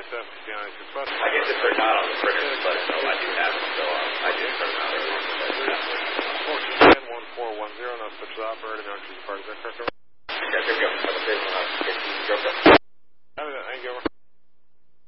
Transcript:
I get to print out on the printer, but no, I do have it, so I did print out earlier. 1410-1410, no switches operated, no entries as part of that correct? That's okay.